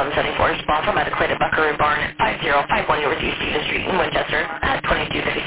174 Spa from Adequate Buckaroo Barn at 5051 Northeast Stephen Street in Winchester at 2256